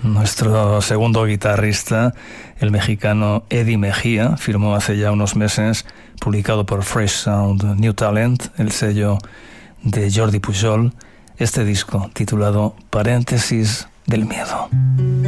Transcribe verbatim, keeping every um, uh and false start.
Nuestro segundo guitarrista, el mexicano Eddie Mejía, firmó hace ya unos meses, publicado por Fresh Sound New Talent, el sello de Jordi Pujol, este disco titulado Paréntesis del miedo.